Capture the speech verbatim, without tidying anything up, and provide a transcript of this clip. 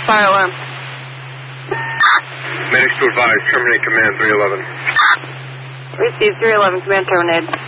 Fire alarm. Medics to advise, terminate command three eleven. Receive three eleven, command terminated.